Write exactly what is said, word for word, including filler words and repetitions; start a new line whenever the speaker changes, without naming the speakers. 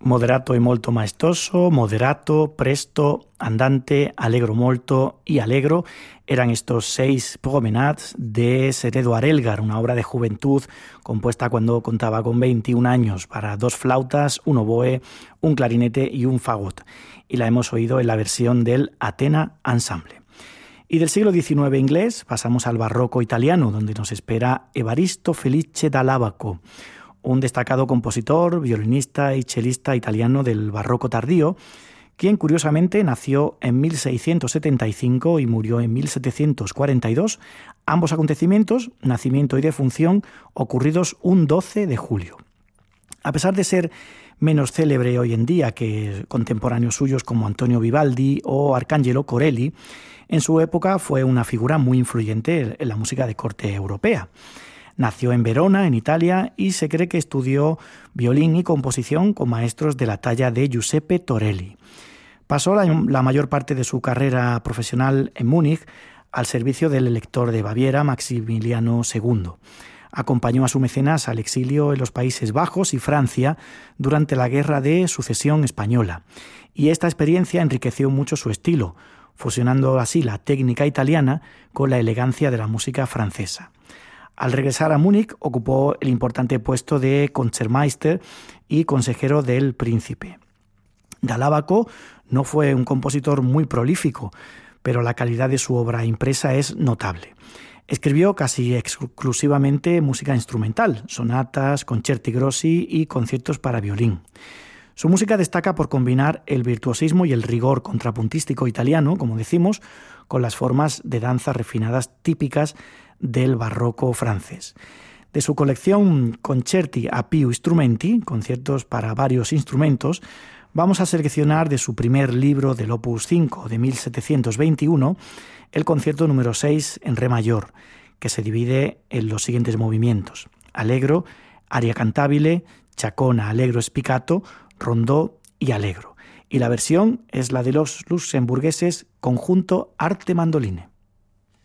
Moderato e molto maestoso, moderato, presto, andante, allegro molto y allegro eran estos seis promenades de Sir Edward Elgar, una obra de juventud compuesta cuando contaba con veintiún años para dos flautas, un oboe, un clarinete y un fagot. Y la hemos oído en la versión del Athena Ensemble. Y del siglo diecinueve inglés pasamos al barroco italiano, donde nos espera Evaristo Felice da Lavaco, un destacado compositor, violinista y chelista italiano del barroco tardío, quien curiosamente nació en mil seiscientos setenta y cinco y murió en mil setecientos cuarenta y dos, ambos acontecimientos, nacimiento y defunción, ocurridos un doce de julio. A pesar de ser menos célebre hoy en día que contemporáneos suyos como Antonio Vivaldi o Arcangelo Corelli, en su época fue una figura muy influyente en la música de corte europea. Nació en Verona, en Italia, y se cree que estudió violín y composición con maestros de la talla de Giuseppe Torelli. Pasó la, la mayor parte de su carrera profesional en Múnich al servicio del elector de Baviera, Maximiliano segundo. Acompañó a su mecenas al exilio en los Países Bajos y Francia durante la Guerra de Sucesión Española. Y esta experiencia enriqueció mucho su estilo, fusionando así la técnica italiana con la elegancia de la música francesa. Al regresar a Múnich, ocupó el importante puesto de Concertmeister y consejero del príncipe. Da Lavaco no fue un compositor muy prolífico, pero la calidad de su obra impresa es notable. Escribió casi exclusivamente música instrumental, sonatas, concerti grossi y conciertos para violín. Su música destaca por combinar el virtuosismo y el rigor contrapuntístico italiano, como decimos, con las formas de danza refinadas típicas del barroco francés. De su colección Concerti a più strumenti, conciertos para varios instrumentos, vamos a seleccionar de su primer libro del Opus cinco de mil setecientos veintiuno el concierto número seis en re mayor, que se divide en los siguientes movimientos: allegro, aria cantabile, chaconna, allegro spiccato, rondó y allegro. Y la versión es la de los luxemburgueses Conjunto Arte Mandoline.